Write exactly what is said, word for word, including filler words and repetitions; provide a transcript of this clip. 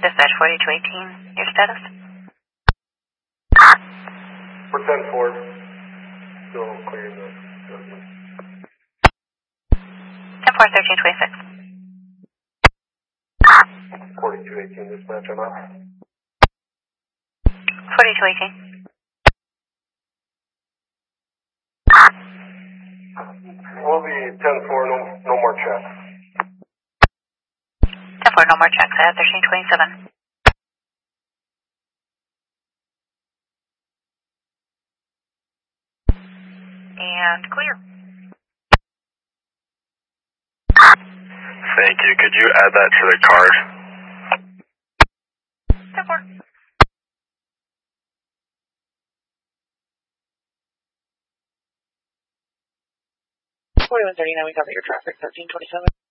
Dispatch forty-two eighteen, your status? For ten four, still clearing the judgment. ten four thirteen twenty-six. forty-two eighteen, dispatch, I'm out. forty-two eighteen. We'll be ten four, no, no more checks. ten four, no more checks. I have thirteen twenty-seven. And clear. Thank you. Could you add that to the card? ten four. forty-one thirty-nine, we got your traffic, thirteen twenty-seven.